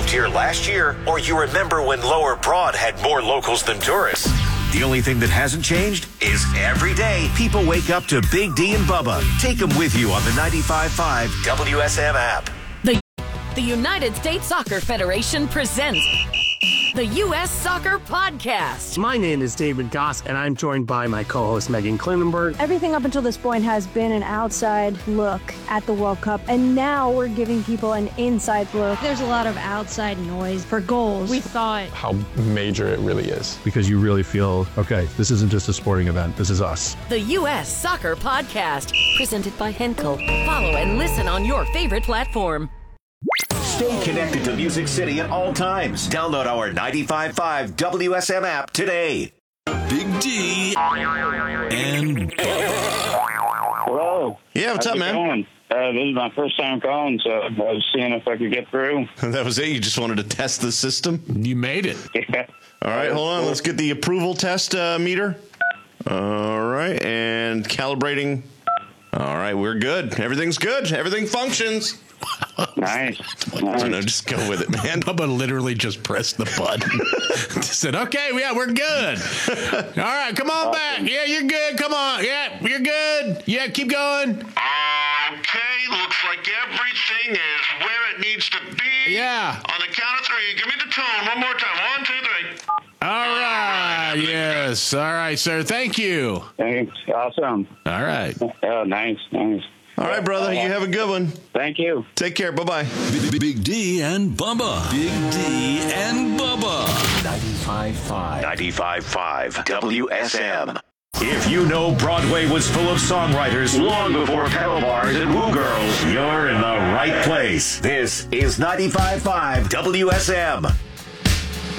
moved here last year, or you remember when Lower Broad had more locals than tourists. The only thing that hasn't changed is every day people wake up to Big D and Bubba. Take them with you on the 95.5 WSM app. The United States Soccer Federation presents the U.S. Soccer Podcast. My name is David Goss, and I'm joined by my co-host Megan Klinenberg. Everything up until this point has been an outside look at the World Cup, and now we're giving people an inside look. There's a lot of outside noise for goals. We thought how major it really is. Because you really feel, okay, this isn't just a sporting event, this is us. The U.S. Soccer Podcast, presented by Henkel. Follow and listen on your favorite platform. Stay connected to Music City at all times. Download our 95.5 WSM app today. Big D and Hello. Yeah, what's up, man? This is my first time calling, so I was seeing if I could get through. That was it? You just wanted to test the system? You made it. Yeah. All right, hold on. Let's get the approval test meter. All right, and calibrating. All right, we're good. Everything's good. Everything functions. Nice. No, just go with it, man. Bubba literally just pressed the button. Just said, okay, yeah, we're good. All right, come on back. Yeah, you're good. Come on. Yeah, you're good. Yeah, keep going. Okay, looks like everything is where it needs to be. Yeah. On the count of three, give me the tone one more time. 1, 2, 3. All right. Yes. All right, sir. Thank you. Thanks. Awesome. All right. Oh, nice. All right, brother. You have a good one. Thank you. Take care. Bye-bye. Big D and Bubba. Big D and Bubba. 95.5 WSM. If you know Broadway was full of songwriters long before pedal bars and woo girls, you're in the right place. This is 95.5 WSM.